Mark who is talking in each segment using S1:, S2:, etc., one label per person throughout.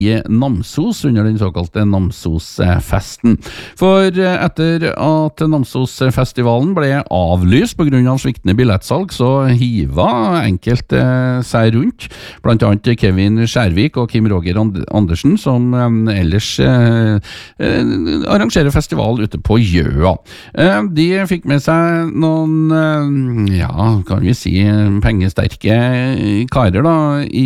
S1: i Namsos under den såkalte Namsos-festen. For etter at Namsos-festivalen ble avlyst på grunn av sviktende billettsalg, så hiva enkelte seg rundt, blant annet Kevin Skjærvik og Kim Roger Andersen, som ellers arrangerer festival ute på Gjøa. De fikk med seg noen, kan vi si, pengesterke karer da,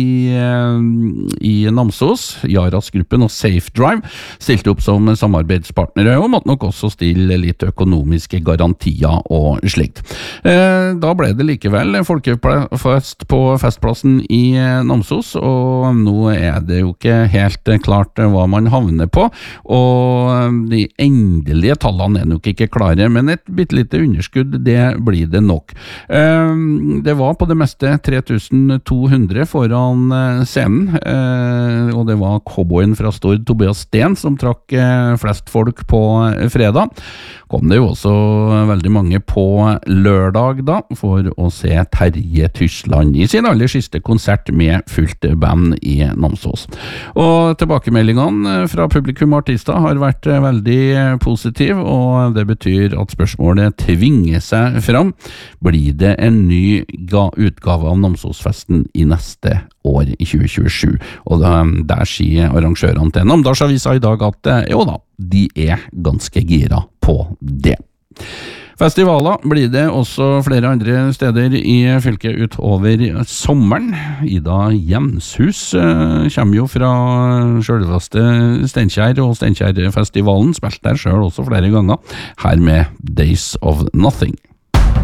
S1: i Namsos. Jaras-gruppen og Safe Drive stilte opp som samarbeidspartnere og måtte nok også stille litt økonomiske garantier og slikt. Da ble det likevel folkefest på festplassen i Namsos, og nå er det jo ikke helt klart hva man havner på, og de endelige tallene er nok ikke klare, men et bittelite underskudd, det blir det nok. Det var på det meste 3200 foran scenen, og det var cowboyen fra Stord, Tobias Sten, som trakk flest folk på fredag. Kom det jo også veldig mange på lørdag da, for å se Terje Tysland i sin aller siste konsert med fullt band i Namsos. Og tilbakemeldingene fra publikum og artister har vært veldig positiv, og det betyr at spørsmålet tvinger seg fram. Blir det en ny utgave av Namsosfesten i neste år i 2027? Og der sier arrangørene til Namdalsavisa i dag at jo da, de er ganske gira på det. Festivaler blir det også flere andre steder i fylket utover sommeren. Ida Jemshus kommer jo fra selveste Steinkjer og Steinkjerfestivalen, spilte der selv også flere ganger, her med Days of Nothing.